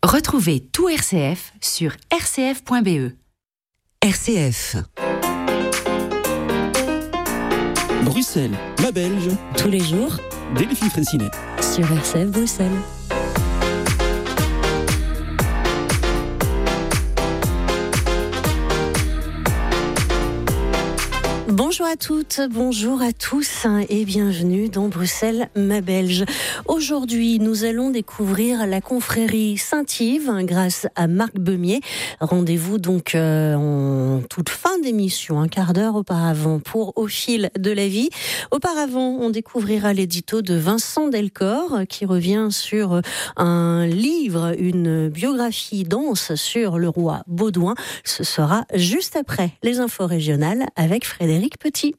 Retrouvez tout RCF sur rcf.be. RCF. Bruxelles, ma Belge. Tous les jours, Delphine Fraissinet. sur RCF Bruxelles. Bonjour à toutes, bonjour à tous et bienvenue dans Bruxelles, ma Belge. Aujourd'hui, nous allons découvrir la confrérie Saint-Yves grâce à Marc Beumier. Rendez-vous donc en toute fin d'émission, un quart d'heure auparavant pour Au fil de la vie. Auparavant, on découvrira l'édito de Vincent Delcor qui revient sur un livre, une biographie dense sur le roi Baudouin. Ce sera juste après les infos régionales avec Frédéric Petit.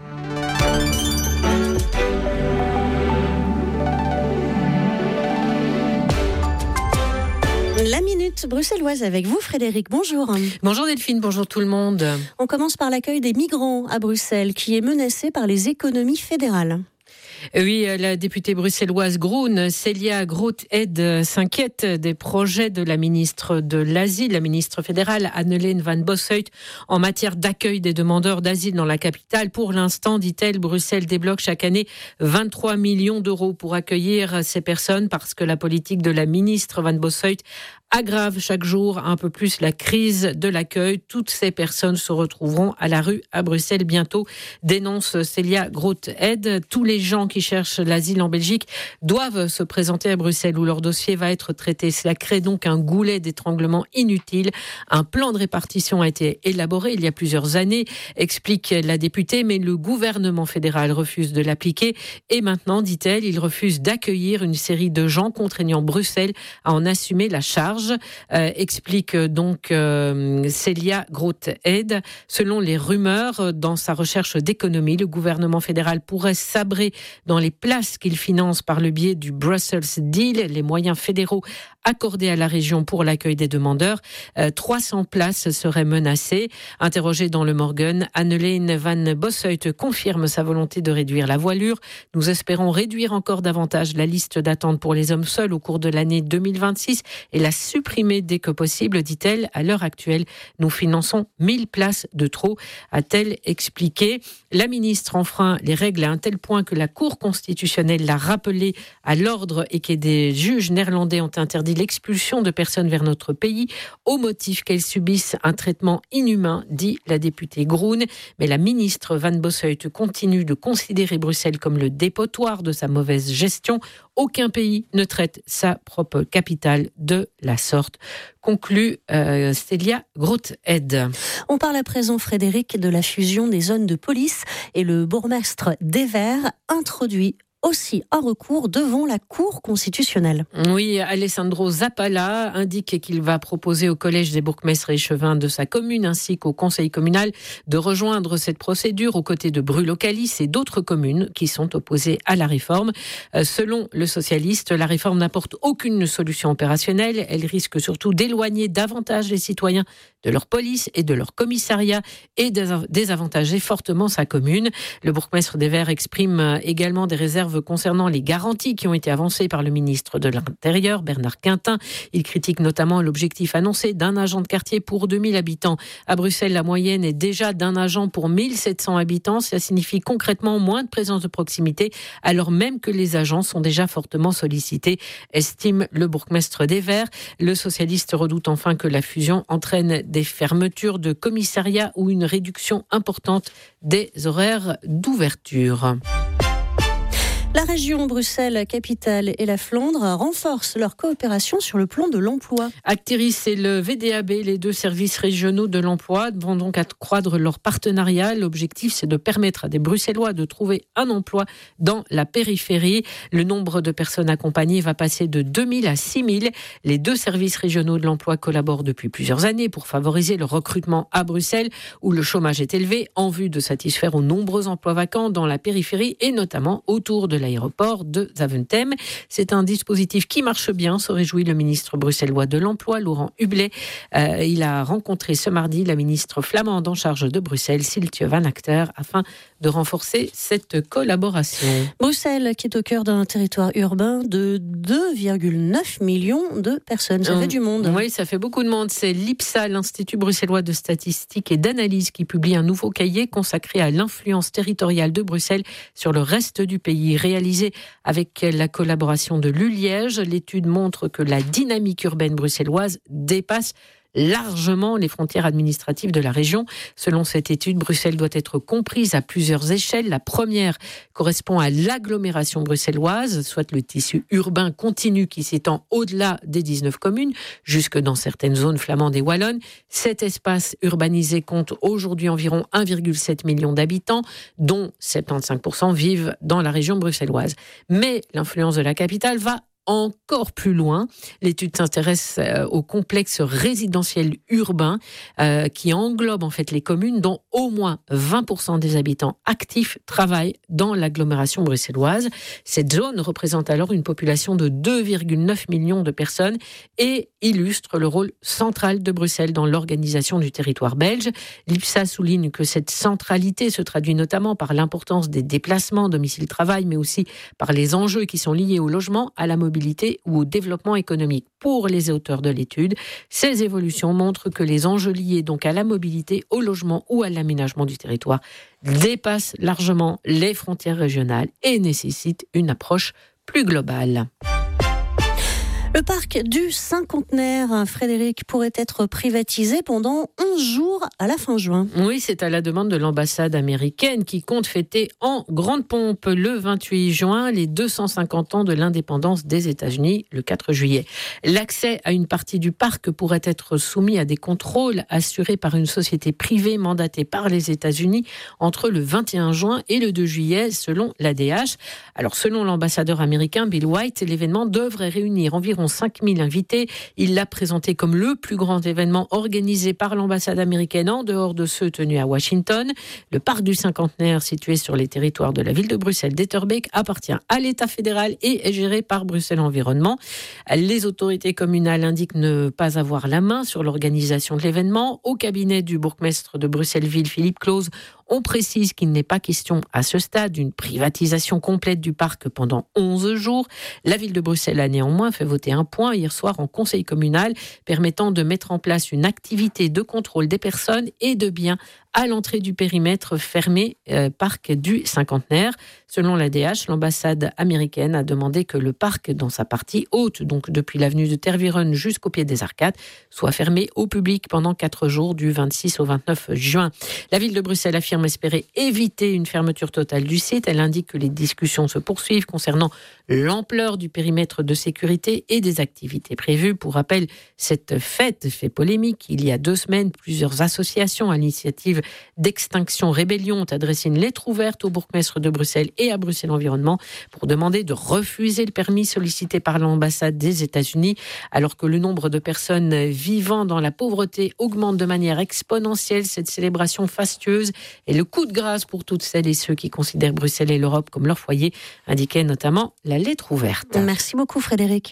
La minute bruxelloise avec vous, Frédéric. Bonjour. Bonjour Delphine, bonjour tout le monde. On commence par l'accueil des migrants à Bruxelles, qui est menacé par les économies fédérales. Oui, la députée bruxelloise Groen, Célia Groot-Ed, s'inquiète des projets de la ministre de l'Asile, la ministre fédérale Anne-Hélène Van Bossuyt, en matière d'accueil des demandeurs d'asile dans la capitale. Pour l'instant, dit-elle, Bruxelles débloque chaque année 23 millions d'euros pour accueillir ces personnes parce que la politique de la ministre Van Bossuyt aggrave chaque jour un peu plus la crise de l'accueil. Toutes ces personnes se retrouveront à la rue à Bruxelles bientôt, dénonce Célia Groot-Ed. Tous les gens qui cherchent l'asile en Belgique doivent se présenter à Bruxelles où leur dossier va être traité. Cela crée donc un goulet d'étranglement inutile. Un plan de répartition a été élaboré il y a plusieurs années, explique la députée, mais le gouvernement fédéral refuse de l'appliquer. Et maintenant, dit-elle, il refuse d'accueillir une série de gens, contraignant Bruxelles à en assumer la charge. Explique donc Célia Groot-Ed. Selon les rumeurs, dans sa recherche d'économie, le gouvernement fédéral pourrait sabrer dans les places qu'il finance par le biais du Brussels Deal, les moyens fédéraux accordés à la région pour l'accueil des demandeurs. 300 places seraient menacées. Interrogée dans le Morgen, Anne-Hélène Van Bossuyt confirme sa volonté de réduire la voilure. Nous espérons réduire encore davantage la liste d'attente pour les hommes seuls au cours de l'année 2026 et la supprimer dès que possible, dit-elle. À l'heure actuelle, nous finançons 1000 places de trop, a-t-elle expliqué. La ministre enfreint les règles à un tel point que la Cour constitutionnelle l'a rappelé à l'ordre et que des juges néerlandais ont interdit l'expulsion de personnes vers notre pays au motif qu'elles subissent un traitement inhumain, dit la députée Groen. Mais la ministre Van Bossuyt continue de considérer Bruxelles comme le dépotoir de sa mauvaise gestion. Aucun pays ne traite sa propre capitale de la sorte, conclut Célia Groot-Ed. On parle à présent, Frédéric, de la fusion des zones de police et le bourgmestre d'Evere introduit aussi un recours devant la Cour constitutionnelle. Oui, Alessandro Zappala indique qu'il va proposer au collège des bourgmestres et échevins de sa commune ainsi qu'au conseil communal de rejoindre cette procédure aux côtés de Brulocalis et d'autres communes qui sont opposées à la réforme. Selon le socialiste, la réforme n'apporte aucune solution opérationnelle. Elle risque surtout d'éloigner davantage les citoyens de leur police et de leur commissariat et désavantager fortement sa commune. Le bourgmestre d'Evere exprime également des réserves concernant les garanties qui ont été avancées par le ministre de l'Intérieur, Bernard Quintin. Il critique notamment l'objectif annoncé d'un agent de quartier pour 2000 habitants. À Bruxelles, la moyenne est déjà d'un agent pour 1700 habitants. Cela signifie concrètement moins de présence de proximité, alors même que les agents sont déjà fortement sollicités, estime le bourgmestre d'Evere. Le socialiste redoute enfin que la fusion entraîne des fermetures de commissariats ou une réduction importante des horaires d'ouverture. La région Bruxelles-Capitale et la Flandre renforcent leur coopération sur le plan de l'emploi. Actiris et le VDAB, les deux services régionaux de l'emploi, vont donc accroître leur partenariat. L'objectif, c'est de permettre à des Bruxellois de trouver un emploi dans la périphérie. Le nombre de personnes accompagnées va passer de 2000 à 6000. Les deux services régionaux de l'emploi collaborent depuis plusieurs années pour favoriser le recrutement à Bruxelles, où le chômage est élevé, en vue de satisfaire aux nombreux emplois vacants dans la périphérie et notamment autour de l'aéroport de Zaventem. C'est un dispositif qui marche bien, se réjouit le ministre bruxellois de l'Emploi, Laurent Hublet. Il a rencontré ce mardi la ministre flamande en charge de Bruxelles, Siltje van Achter, afin de renforcer cette collaboration. Bruxelles, qui est au cœur d'un territoire urbain de 2,9 millions de personnes. Ça fait du monde. Oui, ça fait beaucoup de monde. C'est l'IPSA, l'Institut bruxellois de statistique et d'analyse, qui publie un nouveau cahier consacré à l'influence territoriale de Bruxelles sur le reste du pays. Réalisé avec la collaboration de l'ULiège, l'étude montre que la dynamique urbaine bruxelloise dépasse largement les frontières administratives de la région. Selon cette étude, Bruxelles doit être comprise à plusieurs échelles. La première correspond à l'agglomération bruxelloise, soit le tissu urbain continu qui s'étend au-delà des 19 communes, jusque dans certaines zones flamandes et wallonnes. Cet espace urbanisé compte aujourd'hui environ 1,7 million d'habitants, dont 75% vivent dans la région bruxelloise. Mais l'influence de la capitale va encore plus loin. L'étude s'intéresse au complexe résidentiel urbain qui englobe en fait les communes dont au moins 20% des habitants actifs travaillent dans l'agglomération bruxelloise. Cette zone représente alors une population de 2,9 millions de personnes et illustre le rôle central de Bruxelles dans l'organisation du territoire belge. L'IPSA souligne que cette centralité se traduit notamment par l'importance des déplacements domicile-travail, mais aussi par les enjeux qui sont liés au logement, à la mobilité ou au développement économique. Pour les auteurs de l'étude, ces évolutions montrent que les enjeux liés donc à la mobilité, au logement ou à l'aménagement du territoire dépassent largement les frontières régionales et nécessitent une approche plus globale. Le parc du Cinquantenaire, Frédéric, pourrait être privatisé pendant 11 jours à la fin juin. Oui, c'est à la demande de l'ambassade américaine qui compte fêter en grande pompe le 28 juin les 250 ans de l'indépendance des États-Unis le 4 juillet. L'accès à une partie du parc pourrait être soumis à des contrôles assurés par une société privée mandatée par les États-Unis entre le 21 juin et le 2 juillet selon l'ADH. Alors selon l'ambassadeur américain Bill White, l'événement devrait réunir environ 5000 invités. Il l'a présenté comme le plus grand événement organisé par l'ambassade américaine en dehors de ceux tenus à Washington. Le parc du Cinquantenaire, situé sur les territoires de la ville de Bruxelles d'Etterbeek, appartient à l'État fédéral et est géré par Bruxelles Environnement. Les autorités communales indiquent ne pas avoir la main sur l'organisation de l'événement. Au cabinet du bourgmestre de Bruxelles-Ville, Philippe Claus, on précise qu'il n'est pas question à ce stade d'une privatisation complète du parc pendant 11 jours. La ville de Bruxelles a néanmoins fait voter un point hier soir en conseil communal permettant de mettre en place une activité de contrôle des personnes et de biens à l'entrée du périmètre fermé parc du Cinquantenaire. Selon l'ADH, l'ambassade américaine a demandé que le parc, dans sa partie haute, donc depuis l'avenue de Tervuren jusqu'au pied des Arcades, soit fermé au public pendant 4 jours du 26 au 29 juin. La ville de Bruxelles affirme espérer éviter une fermeture totale du site. Elle indique que les discussions se poursuivent concernant l'ampleur du périmètre de sécurité et des activités prévues. Pour rappel, cette fête fait polémique. Il y a 2 semaines, plusieurs associations à l'initiative d'Extinction Rébellion ont adressé une lettre ouverte au bourgmestre de Bruxelles et à Bruxelles Environnement pour demander de refuser le permis sollicité par l'ambassade des États-Unis, alors que le nombre de personnes vivant dans la pauvreté augmente de manière exponentielle. Cette célébration fastueuse est le coup de grâce pour toutes celles et ceux qui considèrent Bruxelles et l'Europe comme leur foyer, indiquait notamment la lettre ouverte. Merci beaucoup Frédéric.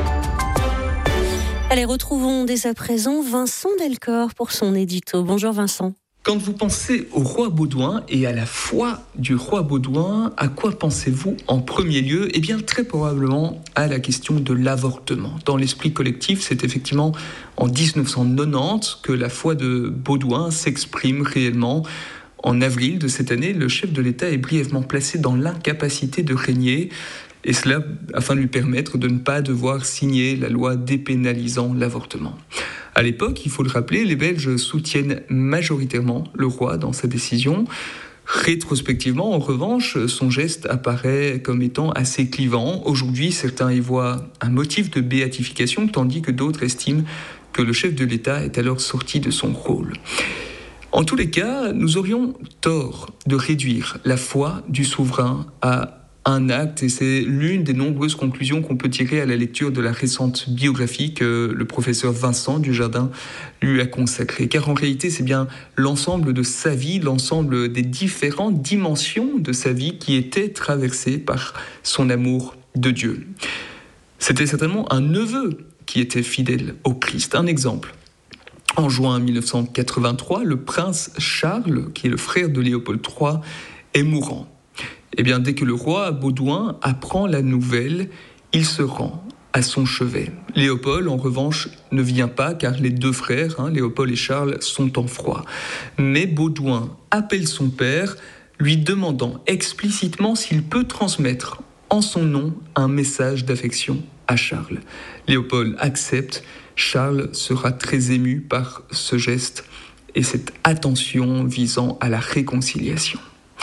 Allez, retrouvons dès à présent Vincent Delcor pour son édito. Bonjour Vincent. Quand vous pensez au roi Baudouin et à la foi du roi Baudouin, à quoi pensez-vous en premier lieu ? Eh bien, très probablement à la question de l'avortement. Dans l'esprit collectif, c'est effectivement en 1990 que la foi de Baudouin s'exprime réellement. En avril de cette année, le chef de l'État est brièvement placé dans l'incapacité de régner, et cela afin de lui permettre de ne pas devoir signer la loi dépénalisant l'avortement. À l'époque, il faut le rappeler, les Belges soutiennent majoritairement le roi dans sa décision. Rétrospectivement, en revanche, son geste apparaît comme étant assez clivant. Aujourd'hui, certains y voient un motif de béatification, tandis que d'autres estiment que le chef de l'État est alors sorti de son rôle. En tous les cas, nous aurions tort de réduire la foi du souverain à un acte, et c'est l'une des nombreuses conclusions qu'on peut tirer à la lecture de la récente biographie que le professeur Vincent Dujardin lui a consacrée. Car en réalité, c'est bien l'ensemble de sa vie, l'ensemble des différentes dimensions de sa vie qui étaient traversées par son amour de Dieu. C'était certainement un neveu qui était fidèle au Christ. Un exemple. En juin 1983, le prince Charles, qui est le frère de Léopold III, est mourant. Eh bien, dès que le roi Baudouin apprend la nouvelle, il se rend à son chevet. Léopold, en revanche, ne vient pas car les deux frères, Léopold et Charles, sont en froid. Mais Baudouin appelle son père, lui demandant explicitement s'il peut transmettre en son nom un message d'affection à Charles. Léopold accepte. Charles sera très ému par ce geste et cette attention visant à la réconciliation.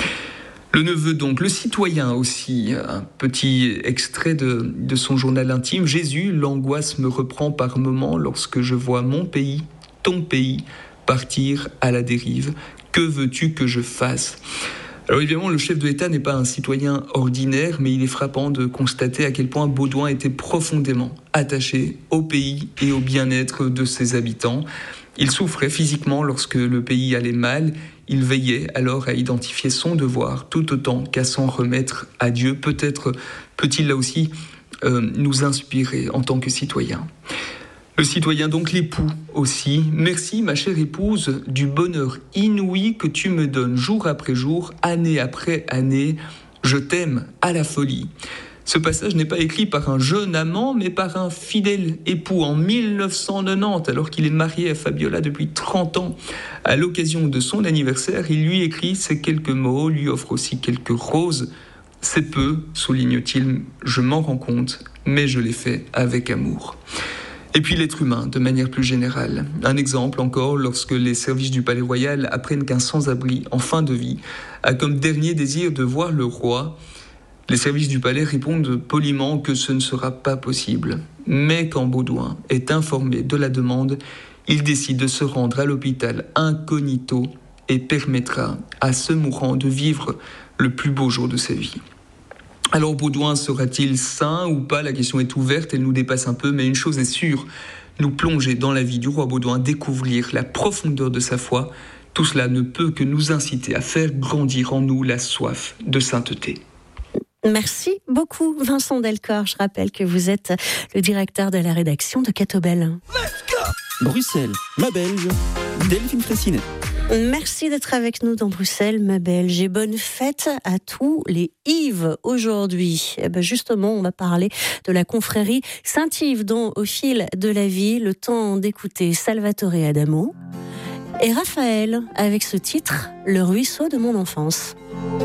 Le neveu donc, le citoyen aussi, un petit extrait de son journal intime. Jésus, l'angoisse me reprend par moments lorsque je vois mon pays, ton pays, partir à la dérive. Que veux-tu que je fasse ? Alors évidemment, le chef de l'État n'est pas un citoyen ordinaire, mais il est frappant de constater à quel point Baudouin était profondément attaché au pays et au bien-être de ses habitants. Il souffrait physiquement lorsque le pays allait mal. Il veillait alors à identifier son devoir tout autant qu'à s'en remettre à Dieu. Peut-être peut-il là aussi nous inspirer en tant que citoyens. Le citoyen donc, l'époux aussi. Merci ma chère épouse du bonheur inouï que tu me donnes jour après jour, année après année. Je t'aime à la folie. Ce passage n'est pas écrit par un jeune amant, mais par un fidèle époux en 1990, alors qu'il est marié à Fabiola depuis 30 ans. À l'occasion de son anniversaire, il lui écrit ces quelques mots, lui offre aussi quelques roses. C'est peu, souligne-t-il, je m'en rends compte, mais je l'ai fait avec amour. Et puis l'être humain, de manière plus générale. Un exemple encore, lorsque les services du Palais Royal apprennent qu'un sans-abri en fin de vie a comme dernier désir de voir le roi, les services du palais répondent poliment que ce ne sera pas possible. Mais quand Baudouin est informé de la demande, il décide de se rendre à l'hôpital incognito et permettra à ce mourant de vivre le plus beau jour de sa vie. Alors Baudouin sera-t-il saint ou pas ? La question est ouverte, elle nous dépasse un peu, mais une chose est sûre, nous plonger dans la vie du roi Baudouin, découvrir la profondeur de sa foi, tout cela ne peut que nous inciter à faire grandir en nous la soif de sainteté. Merci beaucoup Vincent Delcor. Je rappelle que vous êtes le directeur de la rédaction de Catobel. Bruxelles, ma Belge, Delphine Fressinet. Merci d'être avec nous dans Bruxelles, ma Belge. Et bonne fête à tous les Yves aujourd'hui. Justement, on va parler de la confrérie Saint-Yves, dont au fil de la vie, le temps d'écouter Salvatore Adamo et Raphaël avec ce titre, Le ruisseau de mon enfance.